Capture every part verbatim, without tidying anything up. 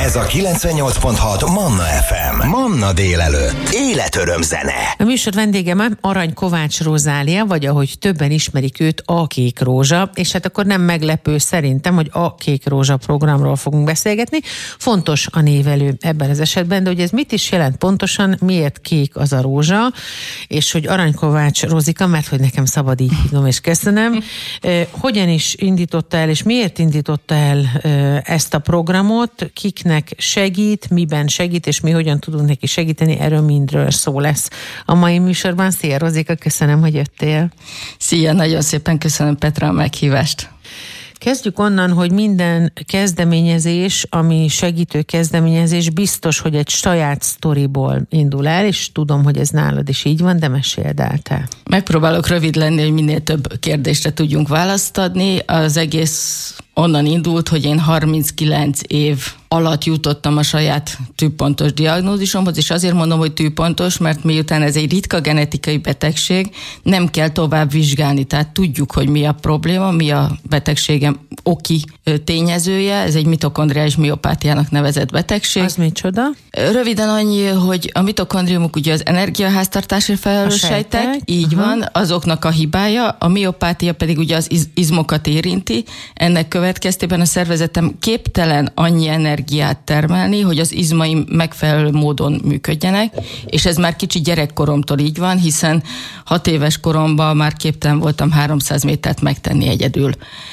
Ez a kilencvennyolc pont hat Manna ef em. Manna délelőtt. Életöröm zene. A műsor vendégem Arany Kovács Rozália, vagy ahogy többen ismerik őt, a Kék Rózsa, és hát akkor nem meglepő szerintem, hogy a Kék Rózsa programról fogunk beszélgetni. Fontos a névelő ebben az esetben, de hogy ez mit is jelent pontosan, miért kék az a rózsa, és hogy Arany Kovács Rozika, mert hogy nekem szabad így hívnom, és köszönöm. Hogyan is indította el, és miért indította el ezt a programot, kiknek segít, miben segít, és mi hogyan tudunk neki segíteni, erről mindről szó lesz a mai műsorban. Szia Rozika, köszönöm, hogy jöttél. Szia, nagyon szépen köszönöm Petra a meghívást. Kezdjük onnan, hogy minden kezdeményezés, ami segítő kezdeményezés, biztos, hogy egy saját sztoriból indul el, és tudom, hogy ez nálad is így van, de meséld el te. Megpróbálok rövid lenni, hogy minél több kérdésre tudjunk választ adni. Az egész onnan indult, hogy én harminckilenc év alatt jutottam a saját tűpontos diagnózisomhoz, és azért mondom, hogy tűpontos, mert miután ez egy ritka genetikai betegség, nem kell tovább vizsgálni, tehát tudjuk, hogy mi a probléma, mi a betegségem oki tényezője, ez egy mitokondriális miopátiának nevezett betegség. Az micsoda? Röviden annyi, hogy a mitokondriumok ugye az energiaháztartásra felelős sejtek, így Aha. van, azoknak a hibája, a miopátia pedig ugye az iz- izmokat érinti, ennek következtében a szervezetem képtelen annyi energiát termelni, hogy az izmaim megfelelő módon működjenek, és ez már kicsi gyerekkoromtól így van, hiszen hat éves koromban már képtelen voltam háromszáz métert megtenni egyedül,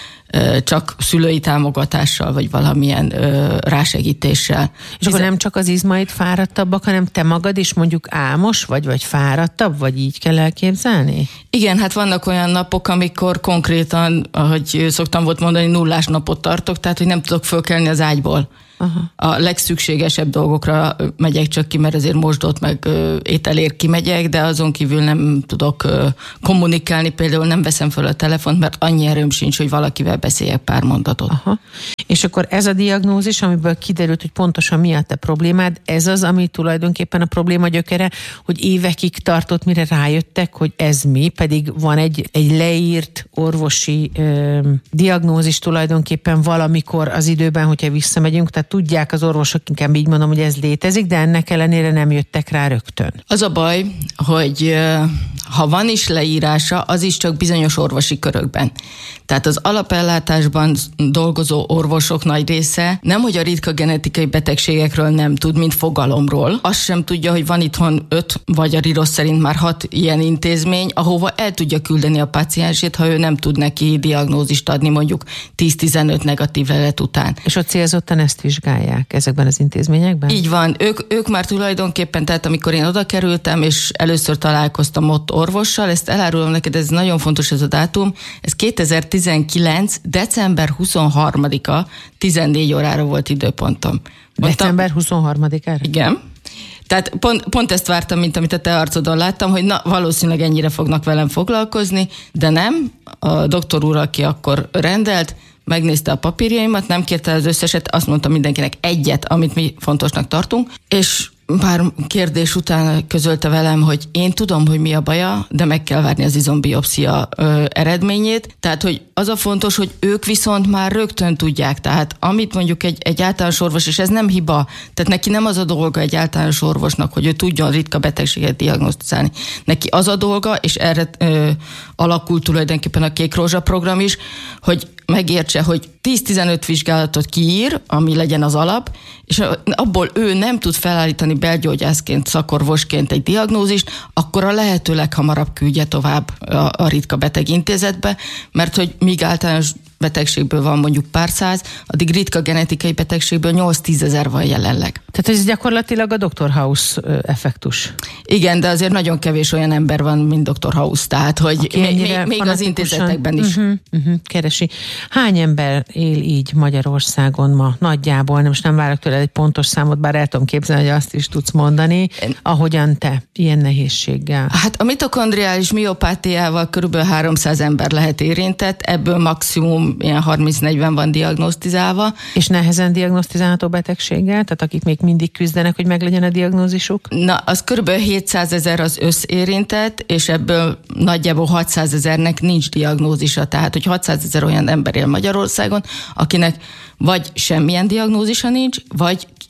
csak szülői támogatással, vagy valamilyen ö, rásegítéssel. És Bizony... akkor nem csak az izmaid fáradtabbak, hanem te magad is mondjuk álmos vagy, vagy fáradtabb, vagy így kell elképzelni? Igen, hát vannak olyan napok, amikor konkrétan, ahogy szoktam volt mondani, nullás napot tartok, tehát hogy nem tudok fölkelni az ágyból. Aha. A legszükségesebb dolgokra megyek csak ki, mert azért mosdott, meg ö, ételért kimegyek, de azon kívül nem tudok ö, kommunikálni, például nem veszem fel a telefont, mert annyi erőm sincs, hogy valakivel beszéljek pár mondatot. Aha. És akkor ez a diagnózis, amiből kiderült, hogy pontosan mi a te problémád, ez az, ami tulajdonképpen a probléma gyökere, hogy évekig tartott, mire rájöttek, hogy ez mi, pedig van egy, egy leírt orvosi ö, diagnózis tulajdonképpen valamikor az időben, hogyha visszamegyünk, tehát tudják az orvosok, inkább így mondom, hogy ez létezik, de ennek ellenére nem jöttek rá rögtön. Az a baj, hogy ha van is leírása, az is csak bizonyos orvosi körökben. Tehát az alapellátásban dolgozó orvosok nagy része nem, hogy a ritka genetikai betegségekről nem tud, mint fogalomról. Azt sem tudja, hogy van itthon öt, vagy a RIROSZ szerint már hat ilyen intézmény, ahova el tudja küldeni a páciensét, ha ő nem tud neki diagnózist adni mondjuk tíz-tizenöt negatív lelet után. És ott célzottan ezt vizsgálják ezekben az intézményekben? Így van. Ők, ők már tulajdonképpen, tehát amikor én oda kerültem, és először találkoztam ott orvossal, ezt elárulom neked, ez nagyon fontos ez a dátum, ez kétezer-tizenkilenc. december huszonharmadika tizennégy órára volt időpontom. december huszonharmadikára? Igen. Tehát pont, pont ezt vártam, mint amit a te arcodon láttam, hogy na, valószínűleg ennyire fognak velem foglalkozni, de nem. A doktor úr, aki akkor rendelt, megnézte a papírjaimat, nem kérte az összeset, azt mondta mindenkinek egyet, amit mi fontosnak tartunk, és pár kérdés után közölte velem, hogy én tudom, hogy mi a baja, de meg kell várni az izombiopszia ö, eredményét. Tehát, hogy az a fontos, hogy ők viszont már rögtön tudják. Tehát, amit mondjuk egy, egy általános orvos, és ez nem hiba, tehát neki nem az a dolga egy általános orvosnak, hogy ő tudjon ritka betegséget diagnosztizálni. Neki az a dolga, és erre ö, alakult tulajdonképpen a Kék Rózsa program is, hogy megértse, hogy tíz-tizenöt vizsgálatot kiír, ami legyen az alap, és abból ő nem tud felállítani belgyógyászként, szakorvosként egy diagnózist, akkor a lehető leghamarabb küldje tovább a, a ritka beteg intézetbe, mert hogy míg általános betegségből van mondjuk pár száz, addig ritka genetikai betegségből nyolc-tízezer van jelenleg. Tehát ez gyakorlatilag a doktor House effektus. Igen, de azért nagyon kevés olyan ember van, mint doktor House, tehát hogy még, még, még az intézetekben is. Uh-huh, uh-huh, keresi. Hány ember él így Magyarországon ma nagyjából? Most nem várok tőle egy pontos számot, bár el tudom képzelni, hogy azt is tudsz mondani, ahogyan te, ilyen nehézséggel. Hát a mitokondriális miopátiával körülbelül háromszáz ember lehet érintett, ebből maximum ilyen harminc-negyven van diagnosztizálva. És nehezen diagnosztizálható betegséggel? Tehát akik még mindig küzdenek, hogy meglegyen a diagnózisuk? Na, az körülbelül hétszázezer az összérintett, és ebből nagyjából hatszázezernek nincs diagnózisa. Tehát, hogy hatszázezer olyan ember él Magyarországon, akinek vagy semmilyen diagnózisa nincs, vagy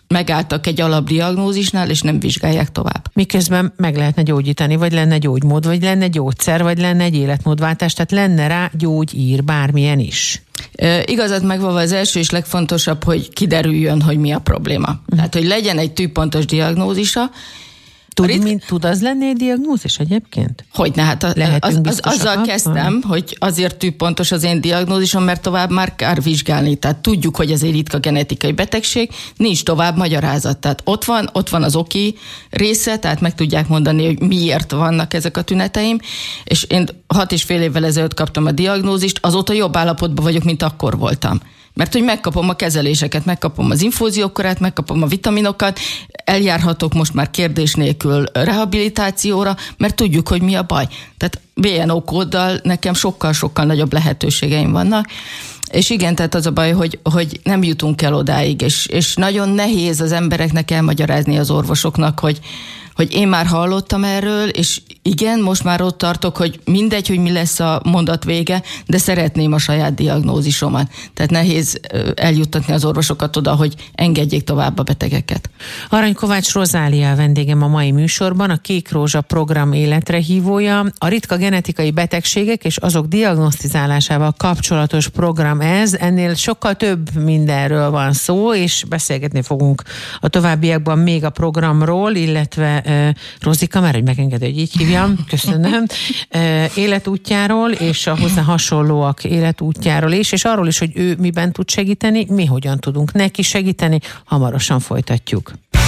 megálltak egy alapdiagnózisnál, és nem vizsgálják tovább. Miközben meg lehetne gyógyítani, vagy lenne gyógymód, vagy lenne gyógyszer, vagy lenne egy életmódváltás, tehát lenne rá gyógyír, bármilyen is. E, igazad megvalva az első és legfontosabb, hogy kiderüljön, hogy mi a probléma. Uh-huh. Tehát, hogy legyen egy tűpontos diagnózisa. Tud, rit... mint, tud az lenni egy diagnózis egyébként? Hogyne, hát a, az, az, azzal kezdtem, ha? hogy azért tűpontos az én diagnózisom, mert tovább már kár vizsgálni. Tehát tudjuk, hogy ez egy ritka genetikai betegség, nincs tovább magyarázat. Tehát ott van, ott van az oki része, tehát meg tudják mondani, hogy miért vannak ezek a tüneteim, és én hat és fél évvel ezelőtt kaptam a diagnózist, azóta jobb állapotban vagyok, mint akkor voltam. Mert hogy megkapom a kezeléseket, megkapom az infúziókorát, megkapom a vitaminokat, eljárhatok most már kérdés nélkül rehabilitációra, mert tudjuk, hogy mi a baj. Tehát bé en o kóddal nekem sokkal-sokkal nagyobb lehetőségeim vannak. És igen, tehát az a baj, hogy, hogy nem jutunk el odáig, és, és nagyon nehéz az embereknek elmagyarázni az orvosoknak, hogy, hogy én már hallottam erről, és igen, most már ott tartok, hogy mindegy, hogy mi lesz a mondat vége, de szeretném a saját diagnózisomat. Tehát nehéz eljuttatni az orvosokat oda, hogy engedjék tovább a betegeket. Arany Kovács Rozália a vendégem a mai műsorban, a Kék Rózsa program életre hívója. A ritka genetikai betegségek és azok diagnosztizálásával kapcsolatos program ez. Ennél sokkal több mindenről van szó, és beszélgetni fogunk a továbbiakban még a programról, illetve uh, Rozika, már hogy megengedő, hogy így hívja, köszönöm, életútjáról, és a hozzá hasonlóak életútjáról is, és arról is, hogy ő miben tud segíteni, mi hogyan tudunk neki segíteni, hamarosan folytatjuk.